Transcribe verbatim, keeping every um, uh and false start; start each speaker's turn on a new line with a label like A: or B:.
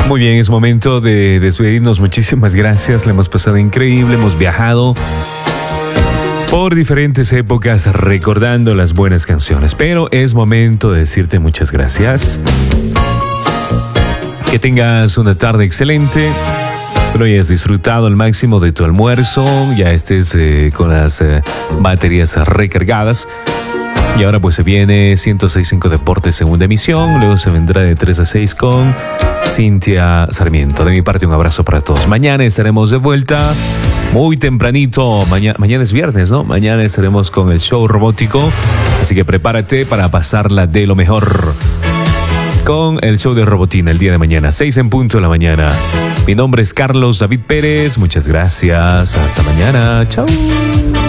A: Muy bien, es momento de despedirnos. Muchísimas gracias, le hemos pasado increíble, hemos viajado por diferentes épocas recordando las buenas canciones, pero es momento de decirte muchas gracias. Que tengas una tarde excelente. Espero hayas disfrutado al máximo de tu almuerzo, ya estés eh, con las eh, baterías recargadas. Y ahora pues se viene ciento seis punto cinco Deportes segunda emisión, luego se vendrá de tres a seis con Cintia Sarmiento. De mi parte un abrazo para todos. Mañana estaremos de vuelta muy tempranito. Mañana, mañana es viernes, ¿no? Mañana estaremos con el show robótico, así que prepárate para pasarla de lo mejor con el show de Robotina el día de mañana, seis en punto de la mañana. Mi nombre es Carlos David Pérez, muchas gracias, hasta mañana, chao.